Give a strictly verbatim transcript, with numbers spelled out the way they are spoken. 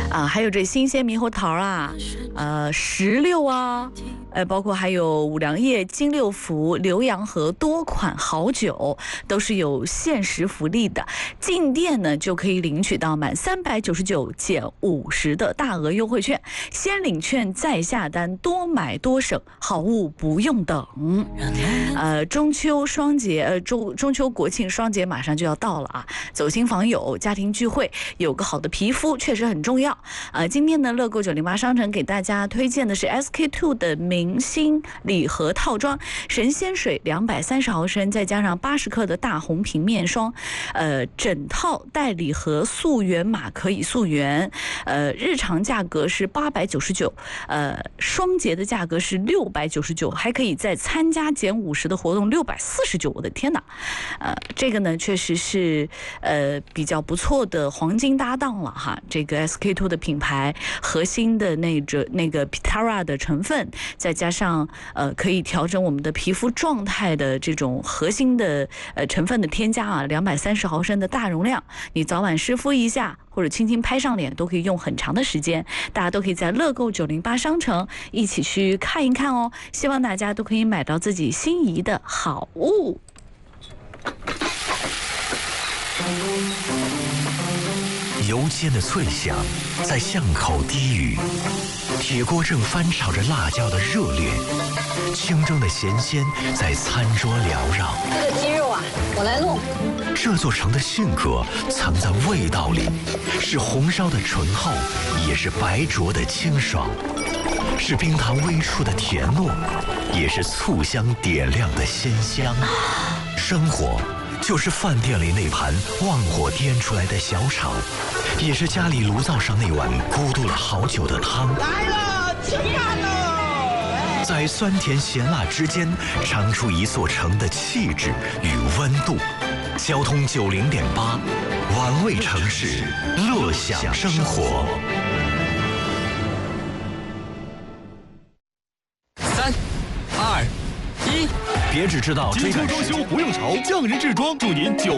啊，还有这新鲜猕猴桃啊，呃，石榴啊，呃，包括还有五粮液、金六福、浏阳河多款好酒，都是有限时福利的。进店呢就可以领取到满三百九十九减五十的大额优惠券，先领券再下单，多买多省，好物不用等。呃，中秋双节，呃中中秋国庆双节马上就要到了啊，走亲访友、家庭聚会，有个好的皮肤确实很重要。呃，今天呢，乐购九零八商城给大家推荐的是 S K two 的明星礼盒套装，神仙水两百三十毫升，再加上八十克的大红瓶面霜，呃，整套带礼盒溯源码可以溯源，呃，日常价格是八百九十九，呃，双节的价格是六百九十九，还可以再参加减五十的活动，六百四十九，我的天哪！呃，这个呢确实是呃比较不错的黄金搭档了哈。这个 S K two 的品牌核心的那个那个 Pitara 的成分，再加上呃可以调整我们的皮肤状态的这种核心的呃成分的添加啊，两百三十毫升的大容量，你早晚湿敷一下，或者轻轻拍上脸，都可以用很长的时间。大家都可以在乐购九零八商城一起去看一看哦。希望大家都可以买到自己心仪的好物。 油煎的脆响在巷口低语，铁锅正翻炒着辣椒的热烈，清蒸的咸鲜在餐桌缭绕。 这个鸡肉啊，我来弄。 这座城的性格藏在味道里，是红烧的醇厚，也是白灼的清爽，是冰糖微触的甜糯，也是醋香点亮的鲜香。生活就是饭店里那盘旺火颠出来的小炒，也是家里炉灶上那碗咕嘟了好久的汤。 来了，吃饭喽！ 在酸甜咸辣之间，尝出一座城的气质与温度。交通九零点八，玩味城市，乐享生活。 三、二、一， 别只知道追赶精装装修不用愁，匠人制装祝您九